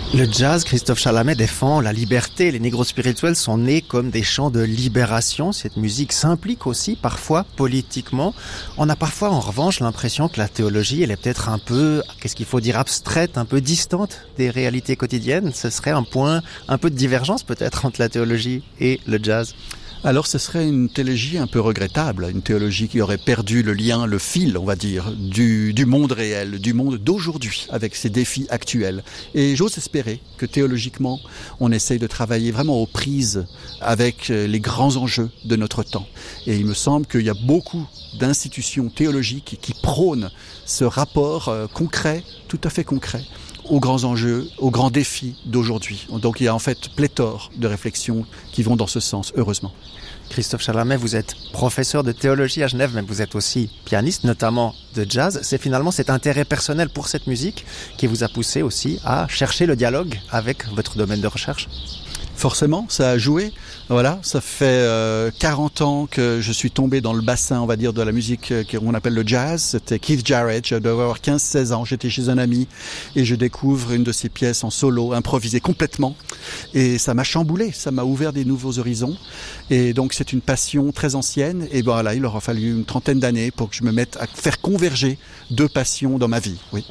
Le jazz, Christophe Chalamet défend la liberté. Les négros spirituels sont nés comme des chants de libération. Cette musique s'implique aussi parfois politiquement. On a parfois en revanche l'impression que la théologie, elle est peut-être un peu, qu'est-ce qu'il faut dire, abstraite, un peu distante des réalités quotidiennes. Ce serait un point, un peu de divergence peut-être entre la théologie et le jazz. Alors ce serait une théologie un peu regrettable, une théologie qui aurait perdu le lien, le fil, on va dire, du monde réel, du monde d'aujourd'hui, avec ses défis actuels. Et j'ose espérer que théologiquement, on essaye de travailler vraiment aux prises avec les grands enjeux de notre temps. Et il me semble qu'il y a beaucoup d'institutions théologiques qui prônent ce rapport concret, tout à fait concret, aux grands enjeux, aux grands défis d'aujourd'hui. Donc il y a en fait pléthore de réflexions qui vont dans ce sens, heureusement. Christophe Chalamet, vous êtes professeur de théologie à Genève, mais vous êtes aussi pianiste, notamment de jazz. C'est finalement cet intérêt personnel pour cette musique qui vous a poussé aussi à chercher le dialogue avec votre domaine de recherche? Forcément, ça a joué. Voilà, ça fait 40 ans que je suis tombé dans le bassin, on va dire, de la musique qu'on appelle le jazz. C'était Keith Jarrett, je devais avoir 15-16 ans. J'étais chez un ami et je découvre une de ses pièces en solo, improvisée complètement. Et ça m'a chamboulé, ça m'a ouvert des nouveaux horizons. Et donc c'est une passion très ancienne. Et voilà, il aura fallu une trentaine d'années pour que je me mette à faire converger deux passions dans ma vie. Oui.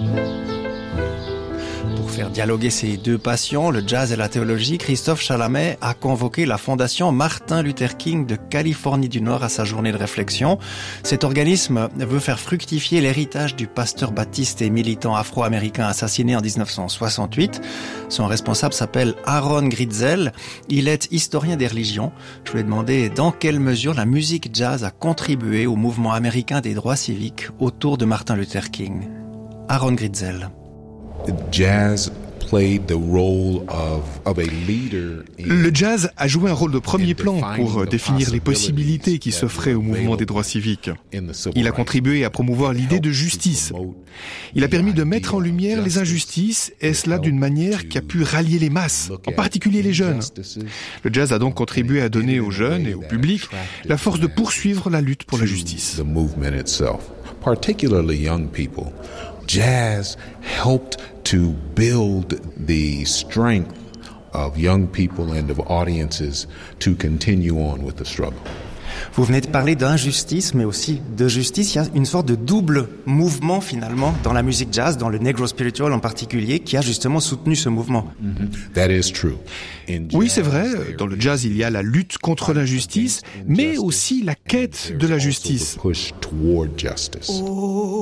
Pour faire dialoguer ces deux passions, le jazz et la théologie, Christophe Chalamet a convoqué la fondation Martin Luther King de Californie du Nord à sa journée de réflexion. Cet organisme veut faire fructifier l'héritage du pasteur baptiste et militant afro-américain assassiné en 1968. Son responsable s'appelle Aaron Gritzel. Il est historien des religions. Je lui ai demandé dans quelle mesure la musique jazz a contribué au mouvement américain des droits civiques autour de Martin Luther King. Aaron Gritzel. Le jazz a joué un rôle de premier plan pour définir les possibilités qui s'offraient au mouvement des droits civiques. Il a contribué à promouvoir l'idée de justice. Il a permis de mettre en lumière les injustices, et cela d'une manière qui a pu rallier les masses, en particulier les jeunes. Le jazz a donc contribué à donner aux jeunes et au public la force de poursuivre la lutte pour la justice. Jazz helped to build the strength of young people and of audiences to continue on with the struggle. Vous venez de parler d'injustice, mais aussi de justice. Il y a une sorte de double mouvement finalement dans la musique jazz, dans le Negro Spiritual en particulier, qui a justement soutenu ce mouvement. That is true. Oui, c'est vrai. Dans le jazz, il y a la lutte contre l'injustice, mais aussi la quête de la justice.